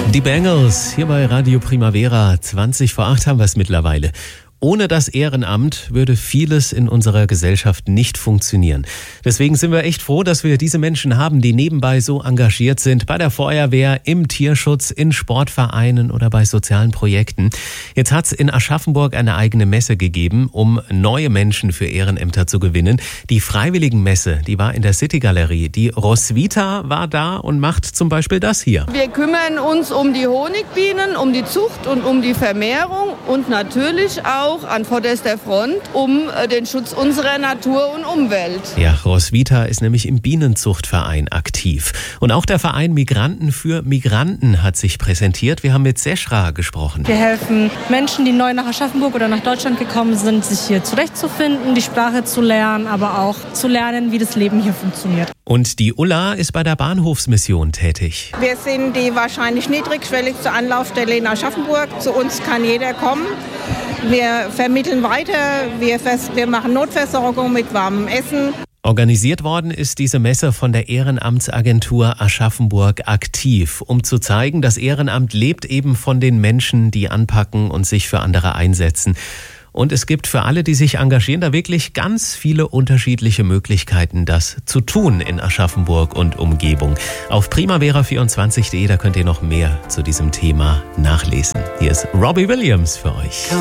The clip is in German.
Die Bangles hier bei Radio Primavera. 20 vor 8 haben wir es mittlerweile. Ohne das Ehrenamt würde vieles in unserer Gesellschaft nicht funktionieren. Deswegen sind wir echt froh, dass wir diese Menschen haben, die nebenbei so engagiert sind, bei der Feuerwehr, im Tierschutz, in Sportvereinen oder bei sozialen Projekten. Jetzt hat es in Aschaffenburg eine eigene Messe gegeben, um neue Menschen für Ehrenämter zu gewinnen. Die Freiwilligenmesse, die war in der City-Galerie. Die Roswitha war da und macht zum Beispiel das hier. Wir kümmern uns um die Honigbienen, um die Zucht und um die Vermehrung und natürlich auch an vorderster Front um den Schutz unserer Natur und Umwelt. Ja, Roswitha ist nämlich im Bienenzuchtverein aktiv. Und auch der Verein Migranten für Migranten hat sich präsentiert. Wir haben mit Seschra gesprochen. Wir helfen Menschen, die neu nach Aschaffenburg oder nach Deutschland gekommen sind, sich hier zurechtzufinden, die Sprache zu lernen, aber auch zu lernen, wie das Leben hier funktioniert. Und die Ulla ist bei der Bahnhofsmission tätig. Wir sind die wahrscheinlich niedrigschwelligste Anlaufstelle in Aschaffenburg. Zu uns kann jeder kommen. Wir vermitteln weiter, wir machen Notversorgung mit warmem Essen. Organisiert worden ist diese Messe von der Ehrenamtsagentur Aschaffenburg aktiv, um zu zeigen, das Ehrenamt lebt eben von den Menschen, die anpacken und sich für andere einsetzen. Und es gibt für alle, die sich engagieren, da wirklich ganz viele unterschiedliche Möglichkeiten, das zu tun in Aschaffenburg und Umgebung. Auf primavera24.de, da könnt ihr noch mehr zu diesem Thema nachlesen. Hier ist Robbie Williams für euch.